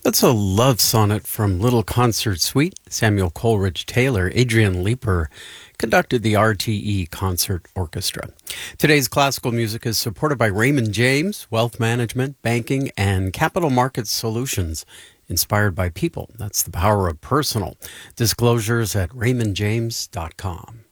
That's a love sonnet from Little Concert Suite. Samuel Coleridge Taylor, Adrian Leeper conducted the RTE Concert Orchestra. Today's classical music is supported by Raymond James, Wealth Management, Banking, and Capital Markets Solutions. Inspired by people. That's the power of personal. Disclosures at raymondjames.com.